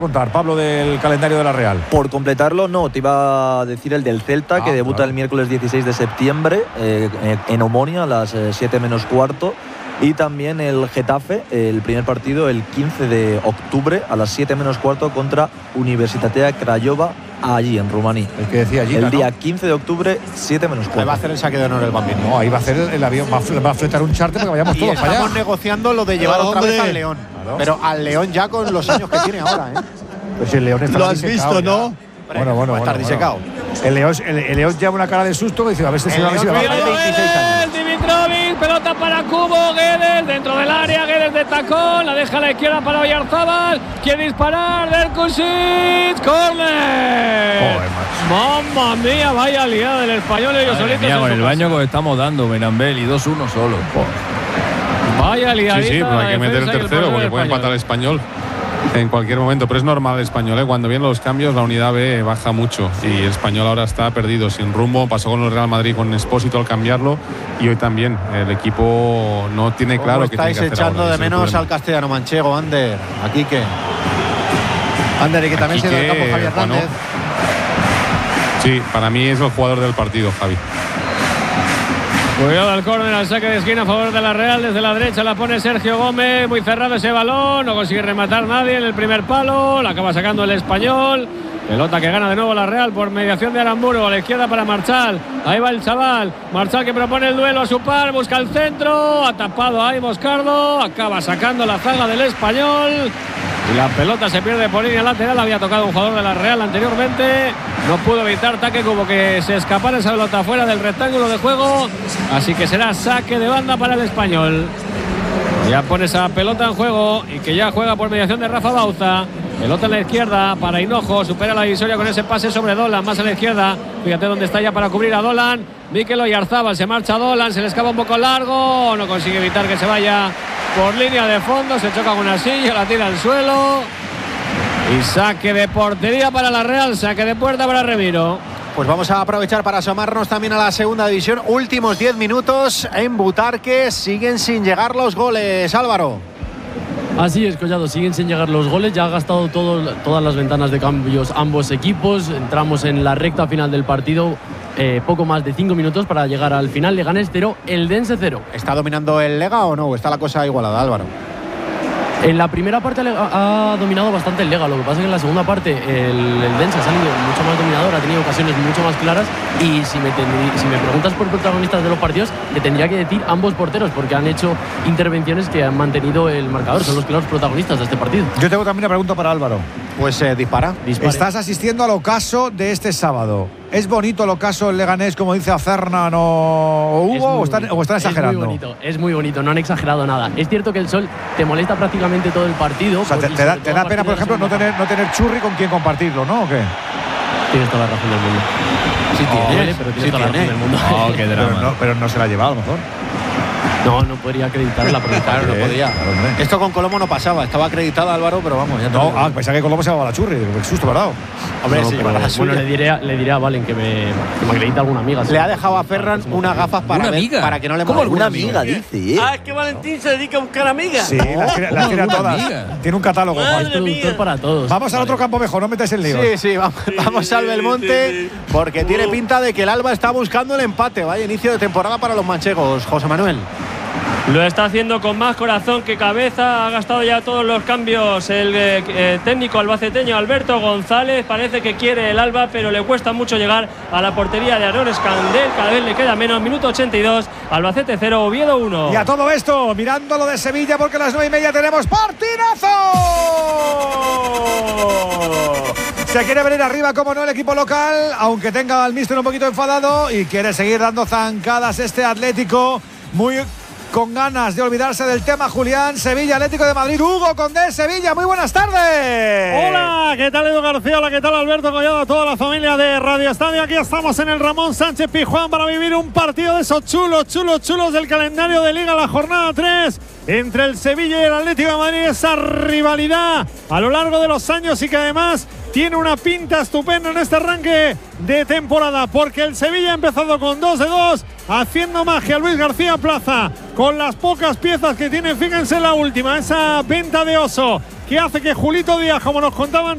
contar, Pablo, del calendario de la Real? Por completarlo, no, te iba a decir el del Celta, que debuta el miércoles 16 de septiembre en Omonia a las 7 menos cuarto. Y también el Getafe, el primer partido el 15 de octubre a las 7 menos cuarto contra Universitatea Craiova, allí en Rumanía. El que decía allí, el día 15 de octubre, 7 menos cuarto. Ahí va a hacer el saque de honor el Bambini. No, ahí va a hacer el avión, va a fletar un charter para que vayamos todos para allá. Estamos negociando lo de llevar otra vez al León. Claro. Pero al León ya con los años que tiene ahora, ¿eh? Pues el León está lo has visto, ¿no? Bueno. Va a estar disecado. El León lleva una cara de susto que dice, a ver si se va a 26 años. Dimitrovic, pelota para Kubo, Guedes dentro del área, Guedes de tacón, la deja a la izquierda para Oyarzábal, quiere disparar, Derkusic, córner. Mamma mía, vaya liada del Español, ellos solitos. Con el baño que estamos dando, Benambel, y 2-1 solo. Vaya liadita. Sí, pero hay que meter el tercero porque puede empatar el Español en cualquier momento, pero es normal el Español, ¿eh? Cuando vienen los cambios la unidad B baja mucho y el Español ahora está perdido, sin rumbo. Pasó con el Real Madrid con Expósito al cambiarlo y hoy también el equipo no tiene claro que tiene que hacer. Estáis echando de menos al castellano manchego, Ander, aquí que Ander, y que también se da el campo Javier Hernández. Sí, para mí es el jugador del partido, Javi. Cuidado al córner, al saque de esquina a favor de la Real. Desde la derecha la pone Sergio Gómez. Muy cerrado ese balón. No consigue rematar nadie en el primer palo. La acaba sacando el Español. Pelota que gana de nuevo la Real por mediación de Aramburu. A la izquierda para Marchal. Ahí va el chaval. Marchal que propone el duelo a su par. Busca el centro. Ha tapado ahí Moscardo. Acaba sacando la zaga del Español. Y la pelota se pierde por línea lateral. Había tocado un jugador de la Real anteriormente. No pudo evitar Taque como que se escapara esa pelota fuera del rectángulo de juego. Así que será saque de banda para el Español. Ya pone esa pelota en juego y que ya juega por mediación de Rafa Bauza. Pelota en la izquierda para Hinojo. Supera la divisoria con ese pase sobre Dolan. Más a la izquierda. Fíjate dónde está ya para cubrir a Dolan. Mikel Oyarzábal. Se marcha Dolan. Se le escapa un poco largo. No consigue evitar que se vaya por línea de fondo. Se choca con una silla. La tira al suelo. Y saque de portería para la Real. Saque de puerta para Remiro. Pues vamos a aprovechar para asomarnos también a la segunda división. Últimos 10 minutos en Butarque. Siguen sin llegar los goles, Álvaro. Así es, Collado, siguen sin llegar los goles. Ya ha gastado todas las ventanas de cambios ambos equipos. Entramos en la recta final del partido. Poco más de 5 minutos para llegar al final. Leganés 0, Eldense 0. ¿Está dominando el Lega o no? ¿Está la cosa igualada, Álvaro? En la primera parte ha dominado bastante el Lega. Lo que pasa es que en la segunda parte el Eldense ha salido mucho más dominador, ha tenido ocasiones mucho más claras. Y si me preguntas por protagonistas de los partidos, te tendría que decir ambos porteros, porque han hecho intervenciones que han mantenido el marcador. Son los claros protagonistas de este partido. Yo tengo también una pregunta para Álvaro. Pues dispara. Estás asistiendo al ocaso de este sábado. ¿Es bonito el ocaso el Leganés, como dice Acernan o Hugo, o están exagerando? Es muy bonito, no han exagerado nada. Es cierto que el sol te molesta prácticamente todo el partido. O sea, te da pena, por ejemplo, no tener churri con quien compartirlo, ¿no? ¿O qué? Tienes toda la razón del mundo. Sí tiene, pero tienes toda la razón del mundo. Oh, qué drama. Pero no se la ha llevado, a lo mejor. No podría acreditarla, porque claro, no podía. Claro, esto con Colomo no pasaba, estaba acreditado Álvaro, pero vamos, ya no. Pensaba que Colomo se llamaba la churri, qué susto, ¿verdad? Hombre, sí, bueno, le diré a Valen que me acredite alguna amiga. Le ha dejado a Ferran unas gafas para que no le ¿Cómo alguna amiga, dice? Es que Valentín se dedica a buscar amigas. Sí, las tiene todas. Tiene un catálogo. Es productor para todos. Vamos al otro campo mejor, no metáis el lío. Sí, vamos al Belmonte, porque tiene pinta de que el Alba está buscando el empate. Vaya inicio de temporada para los manchegos, José Manuel. Lo está haciendo con más corazón que cabeza. Ha gastado ya todos los cambios el técnico albaceteño Alberto González. Parece que quiere el Alba, pero le cuesta mucho llegar a la portería de Aarón Escandel. Cada vez le queda menos. Minuto 82. Albacete 0, Oviedo 1. Y a todo esto, mirando lo de Sevilla, porque a las 9:30 tenemos ¡partidazo! Se quiere venir arriba, como no, el equipo local, aunque tenga al míster un poquito enfadado, y quiere seguir dando zancadas este Atlético. Muy con ganas de olvidarse del tema, Julián. Sevilla, Atlético de Madrid. Hugo Condé, Sevilla, muy buenas tardes. Hola, ¿qué tal Edu García? Hola, ¿qué tal Alberto Collado? Toda la familia de Radio Estadio. Aquí estamos en el Ramón Sánchez Pizjuán para vivir un partido de esos chulos del calendario de Liga, la jornada 3, entre el Sevilla y el Atlético de Madrid. Esa rivalidad a lo largo de los años y que además tiene una pinta estupenda en este arranque de temporada, porque el Sevilla ha empezado con 2 de 2, haciendo magia Luis García Plaza con las pocas piezas que tiene. Fíjense la última, esa venta de Oso, que hace que Julito Díaz, como nos contaban